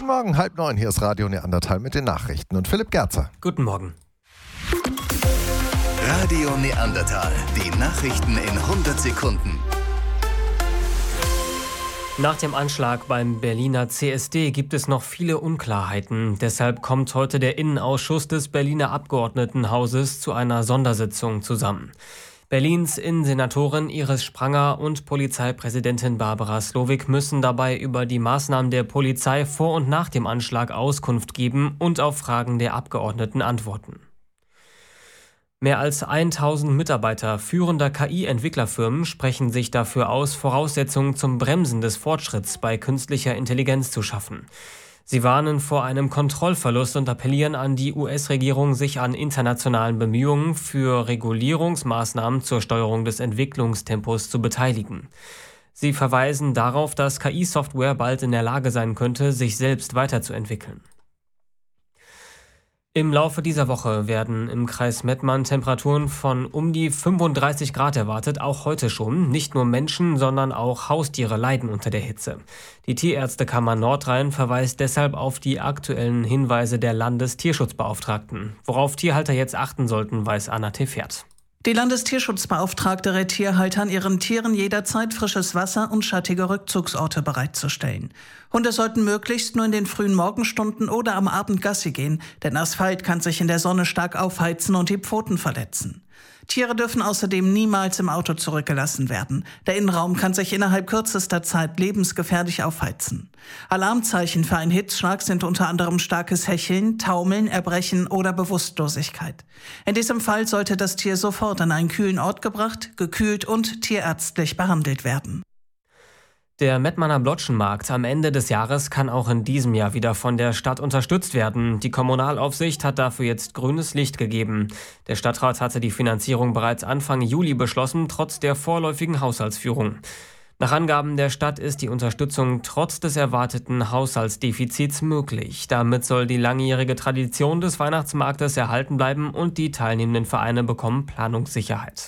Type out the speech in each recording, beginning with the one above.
Guten Morgen, 8:30, hier ist Radio Neandertal mit den Nachrichten und Philipp Gerzer. Guten Morgen. Radio Neandertal, die Nachrichten in 100 Sekunden. Nach dem Anschlag beim Berliner CSD gibt es noch viele Unklarheiten. Deshalb kommt heute der Innenausschuss des Berliner Abgeordnetenhauses zu einer Sondersitzung zusammen. Berlins Innensenatorin Iris Spranger und Polizeipräsidentin Barbara Slowik müssen dabei über die Maßnahmen der Polizei vor und nach dem Anschlag Auskunft geben und auf Fragen der Abgeordneten antworten. Mehr als 1000 Mitarbeiter führender KI-Entwicklerfirmen sprechen sich dafür aus, Voraussetzungen zum Bremsen des Fortschritts bei künstlicher Intelligenz zu schaffen. Sie warnen vor einem Kontrollverlust und appellieren an die US-Regierung, sich an internationalen Bemühungen für Regulierungsmaßnahmen zur Steuerung des Entwicklungstempos zu beteiligen. Sie verweisen darauf, dass KI-Software bald in der Lage sein könnte, sich selbst weiterzuentwickeln. Im Laufe dieser Woche werden im Kreis Mettmann Temperaturen von um die 35 Grad erwartet, auch heute schon. Nicht nur Menschen, sondern auch Haustiere leiden unter der Hitze. Die Tierärztekammer Nordrhein verweist deshalb auf die aktuellen Hinweise der Landestierschutzbeauftragten. Worauf Tierhalter jetzt achten sollten, weiß Anna Tefert. Die Landestierschutzbeauftragte rät Tierhaltern, ihren Tieren jederzeit frisches Wasser und schattige Rückzugsorte bereitzustellen. Hunde sollten möglichst nur in den frühen Morgenstunden oder am Abend Gassi gehen, denn Asphalt kann sich in der Sonne stark aufheizen und die Pfoten verletzen. Tiere dürfen außerdem niemals im Auto zurückgelassen werden. Der Innenraum kann sich innerhalb kürzester Zeit lebensgefährlich aufheizen. Alarmzeichen für einen Hitzschlag sind unter anderem starkes Hecheln, Taumeln, Erbrechen oder Bewusstlosigkeit. In diesem Fall sollte das Tier sofort an einen kühlen Ort gebracht, gekühlt und tierärztlich behandelt werden. Der Mettmanner Blotschenmarkt am Ende des Jahres kann auch in diesem Jahr wieder von der Stadt unterstützt werden. Die Kommunalaufsicht hat dafür jetzt grünes Licht gegeben. Der Stadtrat hatte die Finanzierung bereits Anfang Juli beschlossen, trotz der vorläufigen Haushaltsführung. Nach Angaben der Stadt ist die Unterstützung trotz des erwarteten Haushaltsdefizits möglich. Damit soll die langjährige Tradition des Weihnachtsmarktes erhalten bleiben und die teilnehmenden Vereine bekommen Planungssicherheit.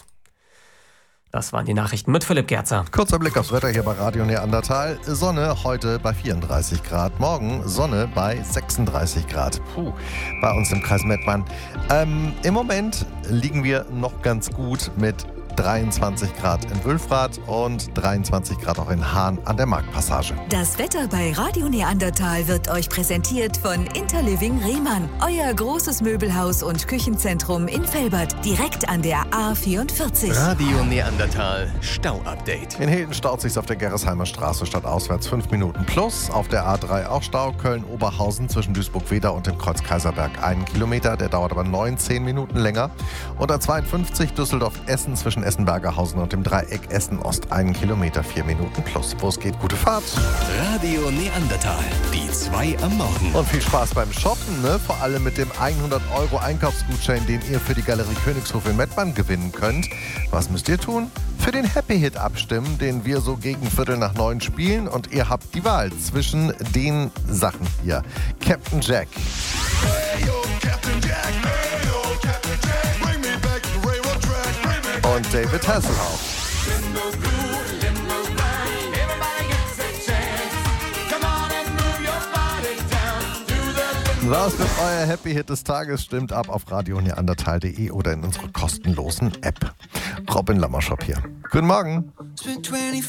Das waren die Nachrichten mit Philipp Gerzer. Kurzer Blick aufs Wetter hier bei Radio Neandertal. Sonne heute bei 34 Grad. Morgen Sonne bei 36 Grad. Bei uns im Kreis Mettmann. Im Moment liegen wir noch ganz gut mit 23 Grad in Wülfrath und 23 Grad auch in Hahn an der Marktpassage. Das Wetter bei Radio Neandertal wird euch präsentiert von Interliving Rehmann. Euer großes Möbelhaus und Küchenzentrum in Velbert, direkt an der A44. Radio Neandertal Stau-Update. In Hilden staut sich's auf der Gerresheimer Straße stadtauswärts 5 Minuten plus. Auf der A3 auch Stau. Köln-Oberhausen zwischen Duisburg-Wedau und dem Kreuz Kaiserberg 1 Kilometer. Der dauert aber 19 Minuten länger. Und A52 Düsseldorf-Essen zwischen Essen-Bergerhausen und dem Dreieck Essen-Ost 1 Kilometer 4 Minuten plus. Wo es geht, gute Fahrt. Radio Neandertal, die 2 am Morgen. Und viel Spaß beim Shoppen, ne? Vor allem mit dem 100€ Einkaufsgutschein, den ihr für die Galerie Königshof in Mettmann gewinnen könnt. Was müsst ihr tun? Für den Happy Hit abstimmen, den wir so gegen 8:45 spielen. Und ihr habt die Wahl zwischen den Sachen hier. Captain Jack. Hey, yo, Captain Jack. Hey, yo, Captain Jack. Bring me back to the railroad track. Und David Hasselhoff. Was wird euer Happy Hit des Tages? Stimmt ab auf radioneandertal.de oder in unserer kostenlosen App. Robin Lammerschop hier. Guten Morgen.